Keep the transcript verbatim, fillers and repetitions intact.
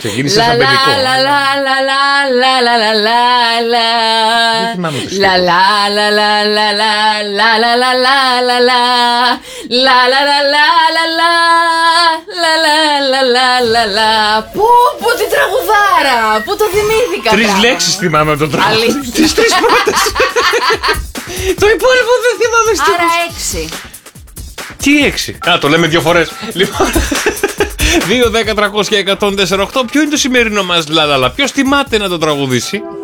Ξεκίνησε σαν παιδικό. Λα λα λα λα λα λα λα λα. Δεν θυμάμαι το Λα λα λα λα λα λα λα λα λα λα λα. Λα λα λα λα λα λα λα λα λα λα. Πού, πού τη τραγουδάρα, πού το θυμήθηκα. Τρεις λέξεις θυμάμαι από το τραγούδι. Αλήθεια. Τις τρεις πρώτες. Το υπόλοιπο δεν θυμάμαι στο. Άρα έξι. Τι έξι. Α, το λέμε δύο φορές. Λοιπόν. δύο, δέκα, τριακόσια, εκατόν τέσσερα, οκτώ. Ποιο είναι το σημερινό μας λαλαλα? Ποιος θυμάται να το τραγουδήσει?